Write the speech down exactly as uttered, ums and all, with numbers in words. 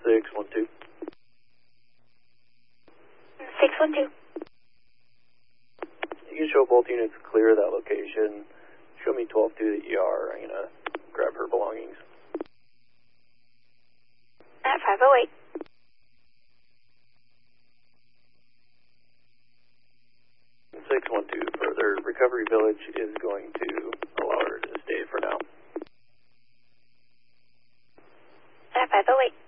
six one two. six one two. You can show both units clear of that location. Show me twelve two the E R. I'm going to grab her belongings. At five oh eight. six one two, further. Recovery Village is going to allow her to stay for now. At five oh eight.